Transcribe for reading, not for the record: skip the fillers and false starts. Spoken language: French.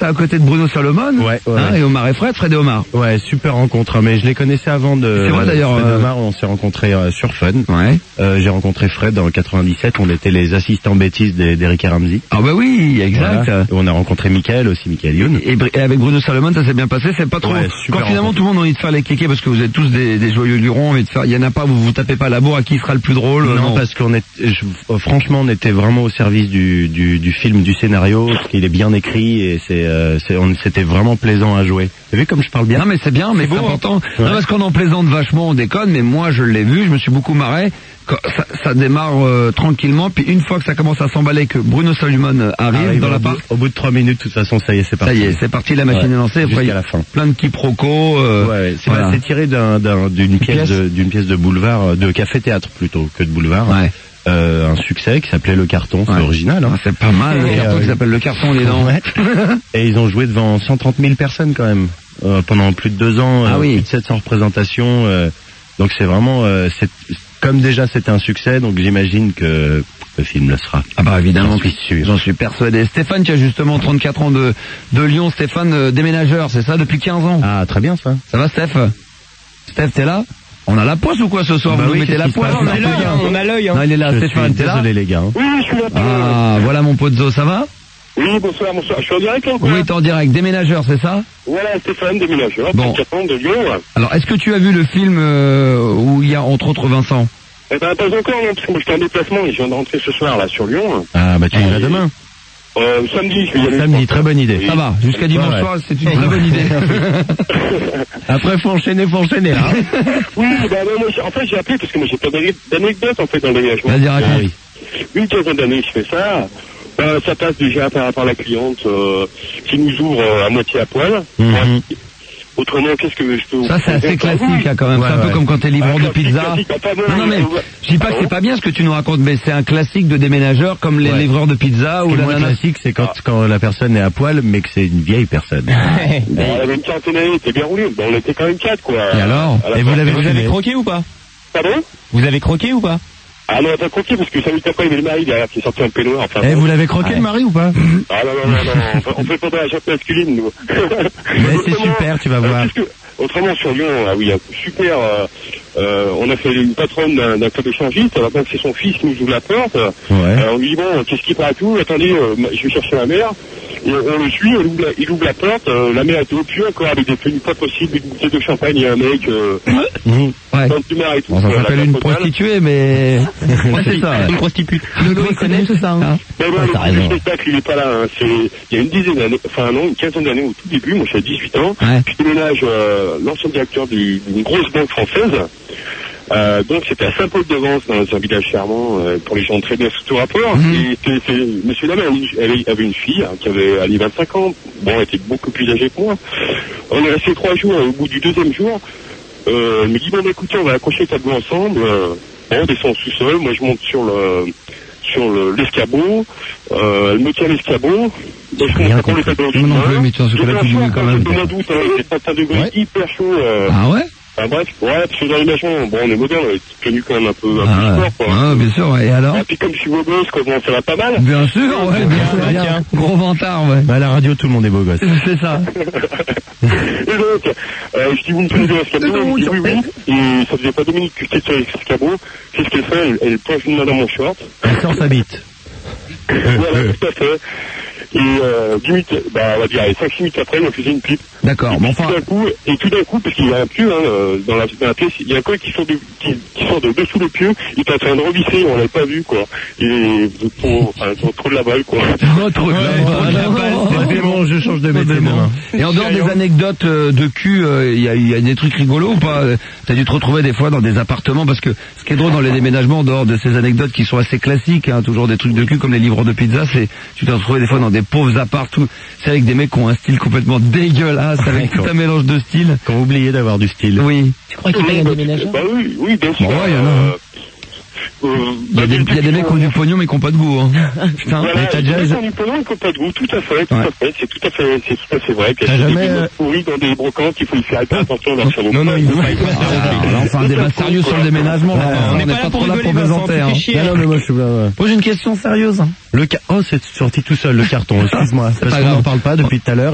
à côté de Bruno Salomon. Ouais. Et Omar et Fred et Omar. Ouais, super rencontre, mais je les connaissais avant de... C'est vrai d'ailleurs. Fred et Omar, on s'est rencontrés sur Fun. Ouais. J'ai rencontré Fred en 97, on était les assistants bêtises d'Eric et Ramsey. Ah bah oui, exact. Voilà. Et on a rencontré Michael aussi, Michael Youn. Et avec Bruno Salomon, ça s'est bien passé, c'est pas trop... Quand finalement tout le monde a envie de faire les kékés, parce que vous êtes tous des joyeux lurons, envie de faire... Il y en a pas, vous tapez pas la bourre à qui sera le plus drôle. Non, parce qu'on franchement, on était vraiment au service du film, du scénario, parce qu'il est bien écrit et c'était vraiment plaisant à jouer. Vous avez vu comme je parle bien? Non mais c'est bien, mais c'est important. Ouais. Non, parce qu'on en plaisante vachement, on déconne, mais moi je l'ai vu, je me suis beaucoup marré. Ça démarre tranquillement, puis une fois que ça commence à s'emballer, que Bruno Salomon arrive dans l'appart. Au bout de 3 minutes, de toute façon, ça y est, c'est parti. Ça y est, c'est parti, la machine est lancée. Jusqu'à la fin. Plein de quiproquos. C'est tiré d'une pièce de boulevard, de café-théâtre plutôt que de boulevard. Ouais. Un succès qui s'appelait Le Carton, c'est original. Hein. C'est pas mal, Le Carton qui s'appelle Le Carton, les dents. Ouais. Et ils ont joué devant 130 000 personnes quand même, pendant plus de 2 ans, plus de 700 représentations. Donc c'est vraiment, comme déjà c'était un succès, donc j'imagine que le film le sera. Ah bah évidemment, j'en suis persuadé. Stéphane qui a justement 34 ans de Lyon, Stéphane déménageur, c'est ça, depuis 15 ans. Ah très bien ça. Ça va Steph? Steph, t'es là? On a la poisse ou quoi ce soir? Vous mettez la poisse? On a l'œil. Non, il est là, Stéphane, t'es là? Désolé les gars. Oui, je suis là. Ah, voilà mon Pozzo, ça va? Oui, bonsoir. Je suis en direct là ou quoi? Oui, t'es en direct. Déménageur, c'est ça? Voilà, Stéphane, déménageur, bon. 34 ans de Lyon. Alors, est-ce que tu as vu le film où il y a entre autres Vincent? Eh ben, pas encore, non, parce que moi j'étais en déplacement et je viens de rentrer ce soir là sur Lyon. Ah bah tu iras demain. Samedi, je vais y aller. Samedi, très bonne idée. Ça va, jusqu'à dimanche soir, c'est une très bonne idée. Après, faut enchaîner, hein. Oui, bah moi, en fait, j'ai appelé parce que moi j'ai pas d'anecdotes en fait dans le déménagement. Vas-y, raconte. Une quinzaine d'années que je fais ça. Ça passe déjà par la cliente qui nous ouvre à moitié à poil. Autrement, qu'est-ce que je peux vous Ça, c'est assez classique, quand même. C'est un peu comme quand t'es livreur de pizza. Non, mais je dis pas que c'est pas bien ce que tu nous racontes, mais c'est un classique de déménageur comme les livreurs de pizza ou le moins classique, c'est quand la personne est à poil, mais que c'est une vieille personne. Elle avait une quarantaine d'années, t'es bien roulé. Bon, on était quand même 4, quoi. Et alors? Et vous l'avez croqué ou pas? Pardon? Vous avez croqué ou pas? Ah non, pas croqué, parce que ça minutes après, il y avait le mari derrière qui est sorti en peignoir. Enfin, vous l'avez croqué le mari ou pas? Ah non, on fait pas de la jante masculine, nous. Mais c'est super, tu vas voir. Autrement, sur Lyon, super, on a fait une patronne d'un club échangiste, alors c'est son fils qui nous ouvre la porte. On lui dit, bon, qu'est-ce qui part à tout? Attendez, je vais chercher la mère. Et on le suit, il ouvre la porte, la mère était au pieu encore avec des tenues pas possibles, une bouteille de champagne et un mec, dans le et tout. On s'en s'appelle une prostituée, mais... Ouais, c'est ça. Une prostituée. Lolo, il connaît tout ça, hein. Mais bon, le spectacle, il est pas là, hein. Il y a une dizaine d'années, enfin non, une quinzaine d'années au tout début, moi je suis à 18 ans, je déménage l'ancien directeur d'une grosse banque française. Donc c'était à Saint-Paul-de-Vence, dans un village charmant, pour les gens très bien sous tout rapport. Et monsieur Dame, elle avait une fille qui avait 25 ans. Bon, elle était beaucoup plus âgée que moi. On est resté 3 jours. Au bout du 2e jour, elle me dit, bon, écoutez, on va accrocher le tableau ensemble. On descend au sous-sol. Moi, je monte sur l'escabeau. Elle me tient l'escabeau. Donc, je monte le tableau du non plus, mais tu en sais que là, tu joues quand même. C'est mois d'août, c'est pas un degré hyper chaud. Ah ouais? Enfin bref, parce que dans l'imagement, bon, on est moderne, on est tenu quand même un peu sport, quoi. Ah, bien sûr, et alors? Et puis comme je suis beau gosse, quoi, bon, ça va pas mal. Bien sûr, bien. Gros vantard, ouais. Bah, à la radio, tout le monde est beau gosse. C'est ça. Et donc, je dis, vous me tenez de l'escabeau, elle me dit oui. Et ça faisait pas 2 minutes que j'étais sur l'escabeau. Qu'est-ce qu'elle fait? Elle plonge une main dans mon short. Elle sort sa bite. Voilà, tout à fait. Et 10 minutes, on va dire, 5 minutes après, on faisait une pipe. D'accord, bon, enfin... Tout d'un coup, parce qu'il y a un pieu, dans la pièce, il y a un coin qui sort de dessous le pieu, il était en train de revisser, on l'avait pas vu, quoi. Et trop de la balle, quoi. Trop de la balle. C'est bon, je change de métier, moi. Et en dehors des anecdotes de cul, il y a des trucs rigolos ou pas? T'as dû te retrouver des fois dans des appartements, parce que ce qui est drôle dans les déménagements, en dehors de ces anecdotes qui sont assez classiques, toujours des trucs de cul comme les livreurs de pizza, c'est, tu t'es retrouvé des fois dans des pauvres apparts, c'est avec des mecs qui ont un style complètement dégueulasse, avec tout un mélange de styles. Quand vous oubliez d'avoir du style. Oui. Tu crois qu'il paye un déménageur? Bah oui, bien sûr. Bon, ouais, il y en a. Il y a des mecs qui ont du pognon mais qui n'ont pas de goût, hein. Putain, voilà, mais t'as déjà... Des mecs qui ont du pognon mais qui n'ont pas de goût, tout à fait, c'est tout à fait vrai. Puis t'as jamais... des pourris dans des brocantes, il faut y faire attention dans le Non, il faut pas y enfin, un débat sérieux sur le déménagement, on n'est pas trop là pour plaisanter, hein. Non, mais moi je suis là, Pose une question sérieuse. Oh, c'est sorti tout seul, le carton, excuse-moi. Parce qu'on n'en parle pas depuis tout à l'heure.